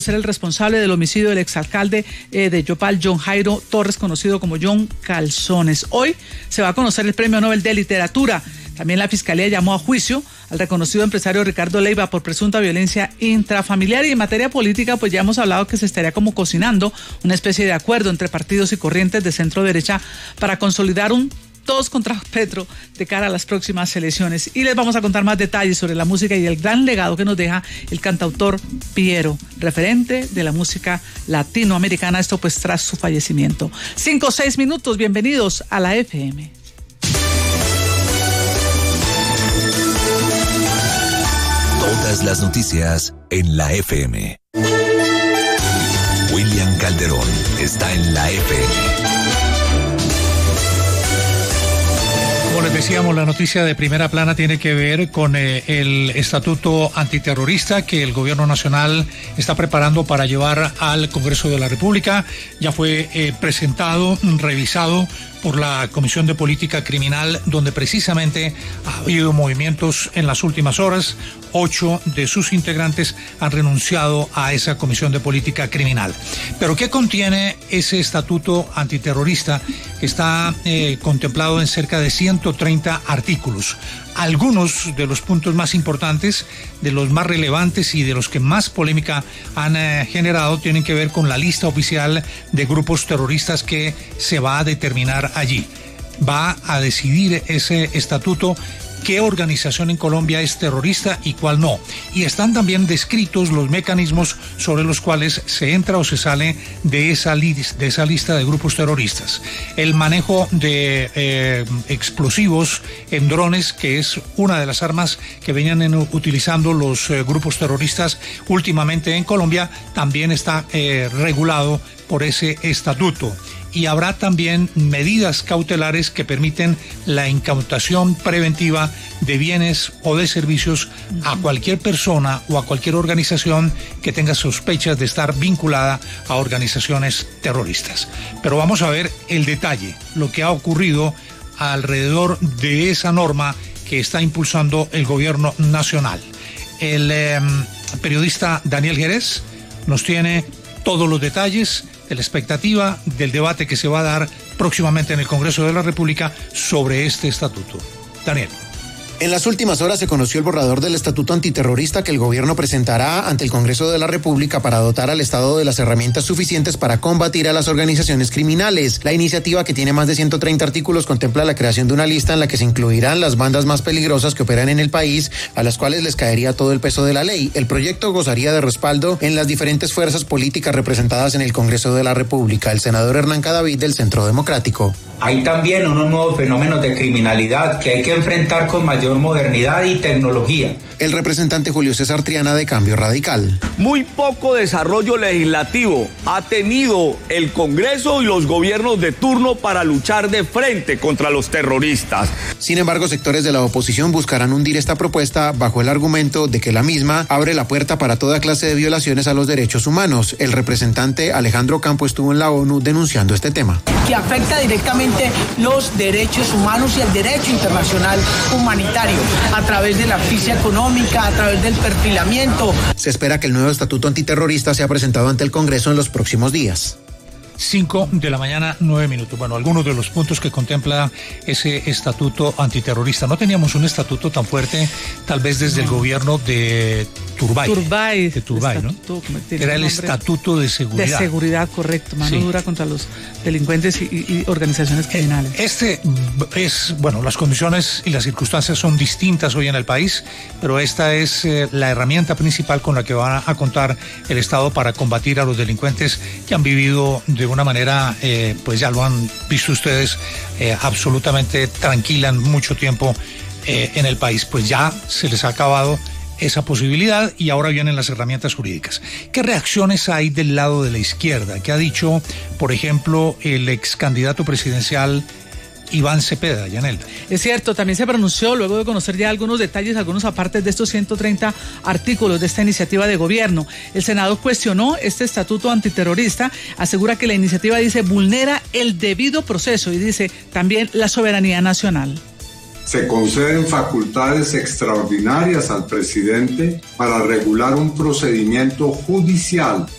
Ser el responsable del homicidio del exalcalde de Yopal, John Jairo Torres, conocido como John Calzones. Hoy se va a conocer el Premio Nobel de Literatura. También la Fiscalía llamó a juicio al reconocido empresario Ricardo Leiva por presunta violencia intrafamiliar. Y en materia política, pues ya hemos hablado que se estaría como cocinando una especie de acuerdo entre partidos y corrientes de centro derecha para consolidar un todos contra Petro de cara a las próximas elecciones. Y les vamos a contar más detalles sobre la música y el gran legado que nos deja el cantautor Piero, referente de la música latinoamericana, esto pues tras su fallecimiento. 5 o 6 minutos, bienvenidos a la FM. Todas las noticias en la FM. William Calderón está en la FM. Como les decíamos, la noticia de primera plana tiene que ver con el estatuto antiterrorista que el gobierno nacional está preparando para llevar al Congreso de la República. Ya fue presentado, revisado por la Comisión de Política Criminal, donde precisamente ha habido movimientos en las últimas horas. 8 de sus integrantes han renunciado a esa Comisión de Política Criminal. Pero ¿qué contiene ese estatuto antiterrorista? Está contemplado en cerca de 130 artículos. Algunos de los puntos más importantes, de los más relevantes y de los que más polémica han generado tienen que ver con la lista oficial de grupos terroristas que se va a determinar allí. Va a decidir ese estatuto qué organización en Colombia es terrorista y cuál no. Y están también descritos los mecanismos sobre los cuales se entra o se sale de esa lista de grupos terroristas. El manejo de explosivos en drones, que es una de las armas que venían utilizando los grupos terroristas últimamente en Colombia, también está regulado por ese estatuto. Y habrá también medidas cautelares que permiten la incautación preventiva de bienes o de servicios a cualquier persona o a cualquier organización que tenga sospechas de estar vinculada a organizaciones terroristas. Pero vamos a ver el detalle, lo que ha ocurrido alrededor de esa norma que está impulsando el gobierno nacional. El periodista Daniel Jerez nos tiene todos los detalles de la expectativa del debate que se va a dar próximamente en el Congreso de la República sobre este estatuto. Daniel. En las últimas horas se conoció el borrador del estatuto antiterrorista que el gobierno presentará ante el Congreso de la República para dotar al Estado de las herramientas suficientes para combatir a las organizaciones criminales. La iniciativa, que tiene más de 130 artículos, contempla la creación de una lista en la que se incluirán las bandas más peligrosas que operan en el país, a las cuales les caería todo el peso de la ley. El proyecto gozaría de respaldo en las diferentes fuerzas políticas representadas en el Congreso de la República. El senador Hernán Cadavid, del Centro Democrático. Hay también unos nuevos fenómenos de criminalidad que hay que enfrentar con mayor modernidad y tecnología. El representante Julio César Triana, de Cambio Radical. Muy poco desarrollo legislativo ha tenido el Congreso y los gobiernos de turno para luchar de frente contra los terroristas. Sin embargo, sectores de la oposición buscarán hundir esta propuesta bajo el argumento de que la misma abre la puerta para toda clase de violaciones a los derechos humanos. El representante Alejandro Campo estuvo en la ONU denunciando este tema. Que afecta directamente los derechos humanos y el derecho internacional humanitario a través de la asfixia económica, a través del perfilamiento. Se espera que el nuevo estatuto antiterrorista sea presentado ante el Congreso en los próximos días. 5 de la mañana, 9 minutos. Bueno, algunos de los puntos que contempla ese estatuto antiterrorista. No teníamos un estatuto tan fuerte, tal vez desde el gobierno de Turbay. De Turbay, ¿no? Era el estatuto de seguridad. De seguridad, correcto. Mano dura contra los delincuentes y organizaciones criminales. Bueno, las condiciones y las circunstancias son distintas hoy en el país, pero esta es la herramienta principal con la que va a contar el Estado para combatir a los delincuentes que han vivido de una manera, pues ya lo han visto ustedes, absolutamente tranquila mucho tiempo en el país. Pues ya se les ha acabado esa posibilidad y ahora vienen las herramientas jurídicas. ¿Qué reacciones hay del lado de la izquierda? ¿Qué ha dicho, por ejemplo, el ex candidato presidencial Iván Cepeda, Yanelda? Es cierto, también se pronunció luego de conocer ya algunos detalles, algunos apartes de estos 130 artículos de esta iniciativa de gobierno. El Senado cuestionó este estatuto antiterrorista, asegura que la iniciativa, dice, vulnera el debido proceso y dice también la soberanía nacional. Se conceden facultades extraordinarias al presidente para regular un procedimiento judicial